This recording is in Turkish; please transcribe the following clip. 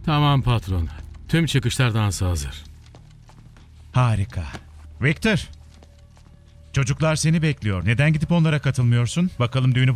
Tamam patron. Tüm çıkışlar dansa hazır. Harika. Victor. Çocuklar seni bekliyor. Neden gidip onlara katılmıyorsun? Bakalım düğünü